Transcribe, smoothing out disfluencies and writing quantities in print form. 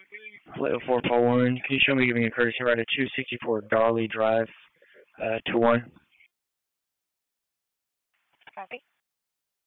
Flight 441, can you show me giving a courtesy ride at 264 Darley Drive, to 1? Copy.